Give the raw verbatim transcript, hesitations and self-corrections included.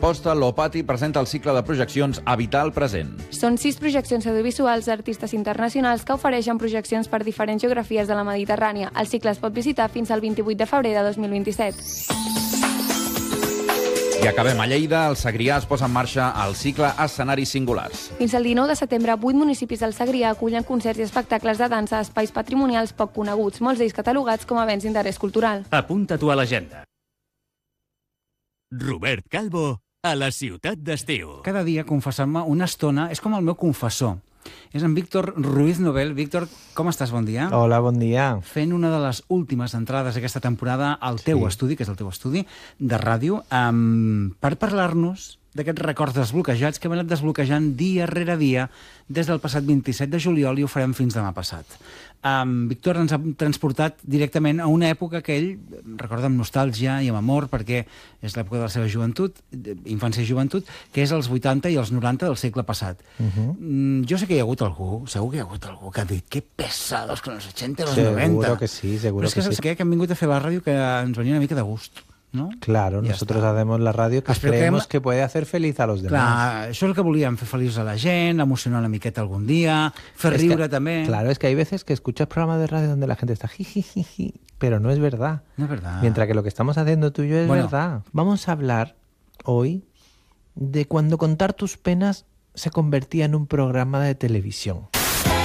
Amposta, l'Opati presenta el cicle de projeccions Habitar el present. Són sis projeccions audiovisuals d'artistes internacionals que ofereixen projeccions per diferents geografies de la Mediterrània. El cicle es pot visitar fins al vint-i-vuit de febrer de dos mil vint-i-set. I acabem a Lleida. El Segrià es posa en marxa el cicle Escenaris Singulars. Fins al dinou de setembre, vuit municipis del Segrià acullen concerts i espectacles de dansa a espais patrimonials poc coneguts, molts d'ells catalogats com a béns d'interès cultural. Apunta-t'ho a l'agenda. Robert Calvo, a la ciutat d'estiu. Cada dia confessar-me una estona és com el meu confessor. És en Víctor Ruiz Nobel. Víctor, com estàs? Bon dia. Hola, bon dia. Fent una de les últimes entrades d'aquesta temporada al teu Sí. estudi, que és el teu estudi de ràdio, um, per parlar-nos d'aquests records desbloquejats que hem anat desbloquejant dia rere dia des del passat vint-i-set de juliol i ho farem fins demà passat. Um, Víctor ens ha transportat directament a una època que ell recorda amb nostàlgia i amb amor, perquè és l'època de la seva joventut, infància i joventut, que és els vuitanta i els noranta del segle passat. Uh-huh. Mm, jo sé que hi ha hagut algú, segur que hi ha hagut algú que ha dit que pesados con los ochenta i los Seguro noventa. que sí, seguro Però és que, que saps sí. què? Que hem vingut a fer la ràdio que ens venia una mica de gust, no? Claro, Ya nosotros está. hacemos la radio que Espero que creemos hem- que puede hacer feliz a los demás. Clar, això és el que volíem, fer feliç a la gent, emocionar una miqueta algun dia, fer Es riure que- també. Claro, es que hay veces que escuchas programas de radio donde la gente está jijijiji, pero no es verdad. No es verdad. Mientras que lo que estamos haciendo tú y yo es Bueno. verdad. Vamos a hablar hoy de cuando contar tus penas se convertía en un programa de televisión.